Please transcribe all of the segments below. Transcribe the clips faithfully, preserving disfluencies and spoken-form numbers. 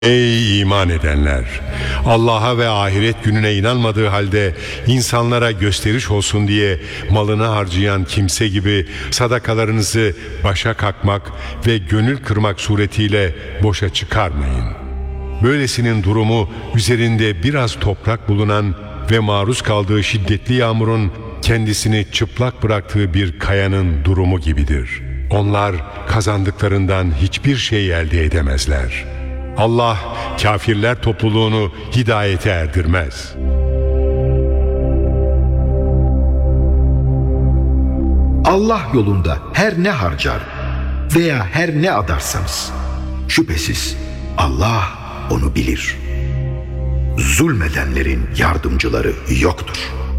Ey iman edenler! Allah'a ve ahiret gününe inanmadığı halde insanlara gösteriş olsun diye malını harcayan kimse gibi sadakalarınızı başa kakmak ve gönül kırmak suretiyle boşa çıkarmayın. Böylesinin durumu üzerinde biraz toprak bulunan ve maruz kaldığı şiddetli yağmurun kendisini çıplak bıraktığı bir kayanın durumu gibidir. Onlar kazandıklarından hiçbir şey elde edemezler. Allah kafirler topluluğunu hidayete erdirmez. Allah yolunda her ne harcar veya her ne adarsanız şüphesiz Allah onu bilir. Zulmedenlerin yardımcıları yoktur.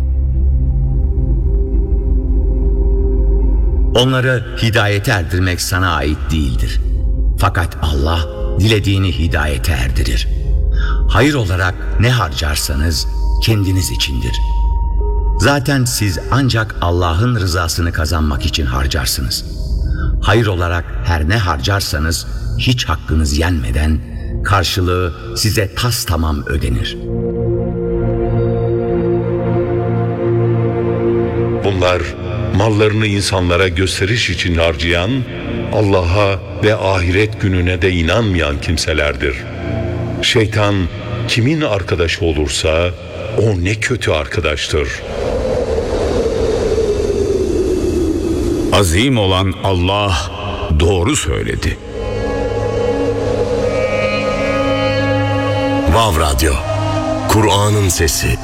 Onları hidayete erdirmek sana ait değildir. Fakat Allah dilediğini hidayete erdirir. Hayır olarak ne harcarsanız kendiniz içindir. Zaten siz ancak Allah'ın rızasını kazanmak için harcarsınız. Hayır olarak her ne harcarsanız hiç hakkınız yenmeden karşılığı size tas tamam ödenir. Bunlar mallarını insanlara gösteriş için harcayan, Allah'a ve ahiret gününe de inanmayan kimselerdir. Şeytan kimin arkadaşı olursa o ne kötü arkadaştır. Azim olan Allah doğru söyledi. Vav Radyo, Kur'an'ın sesi.